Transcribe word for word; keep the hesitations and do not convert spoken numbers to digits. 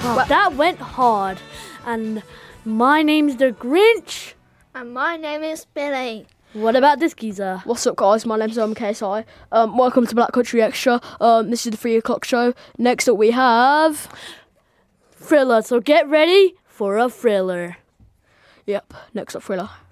Wow, Well- that went hard. And my name's the Grinch. And my name is Billy. What about this geezer? What's up, guys? My name's um, K S I. Um, welcome to Black Country Extra. Um, this is the three o'clock show. Next up, we have. Thriller. So get ready for a thriller. Yep, next up, Thriller.